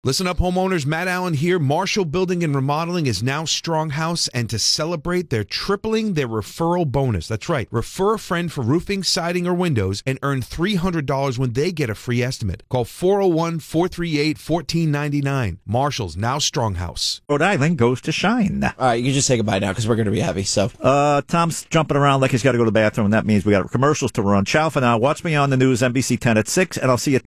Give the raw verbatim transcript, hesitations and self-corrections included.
Listen up, homeowners. Matt Allen here. Marshall Building and Remodeling is now Stronghouse, and to celebrate, they're tripling their referral bonus. That's right. Refer a friend for roofing, siding, or windows and earn three hundred dollars when they get a free estimate. Call four oh one, four three eight, one four nine nine. Marshall's now Stronghouse. Rhode Island goes to shine. All right, you can just say goodbye now because we're going to be heavy. So, uh, Tom's jumping around like he's got to go to the bathroom, and that means we got commercials to run. Ciao for now. Watch me on the news, N B C ten at six, and I'll see you